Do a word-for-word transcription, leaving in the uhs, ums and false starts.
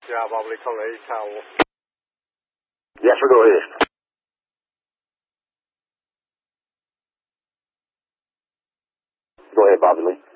Yeah, Bob Lee calling eight Tower. Yes, sir, go ahead. Go ahead, Bobby Lee.